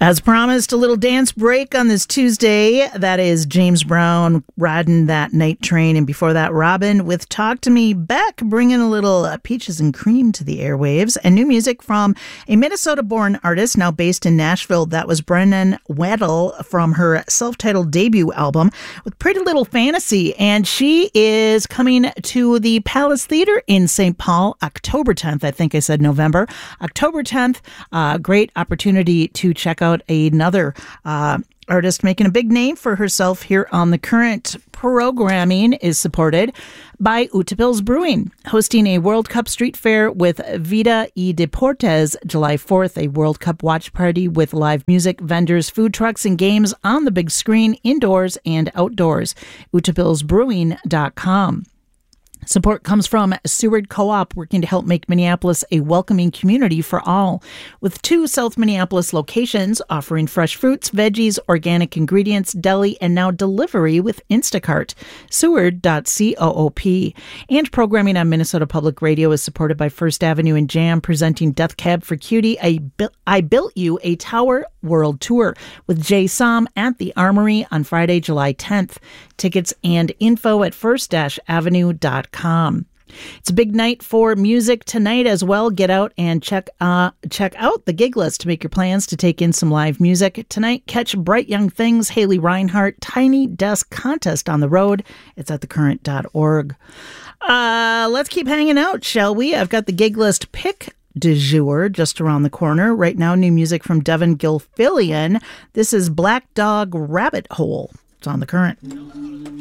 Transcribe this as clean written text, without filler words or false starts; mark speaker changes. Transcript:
Speaker 1: As promised, a little dance break on this Tuesday. That is James Brown riding that night train. And before that, Robin with Talk to Me. Beck bringing a little peaches and cream to the airwaves. And new music from a Minnesota-born artist now based in Nashville. That was Brennan Weddle from her self-titled debut album with Pretty Little Fantasy. And she is coming to the Palace Theater in St. Paul October 10th. I think I said November. October 10th. Great opportunity to check out another artist making a big name for herself here on The Current. Programming is supported by Utepils Brewing, hosting a World Cup street fair with Vida y Deportes July 4th, a World Cup watch party with live music, vendors, food trucks, and games on the big screen, indoors and outdoors. Utepilsbrewing.com. Support comes from Seward Co-op, working to help make Minneapolis a welcoming community for all. With 2 South Minneapolis locations offering fresh fruits, veggies, organic ingredients, deli, and now delivery with Instacart. Seward.coop. And programming on Minnesota Public Radio is supported by First Avenue and Jam, presenting Death Cab for Cutie, I Built You a Tower World Tour with Jay Som at the Armory on Friday, July 10th. Tickets and info at first-avenue.com. It's a big night for music tonight as well. Get out and check out the gig list to make your plans to take in some live music. Tonight, catch Bright Young Things, Haley Reinhart, Tiny Desk Contest on the road. It's at thecurrent.org. Let's keep hanging out, shall we? I've got the gig list pick du jour just around the corner. Right now, new music from Devin Gilfillian. This is Black Dog Rabbit Hole. It's on The Current.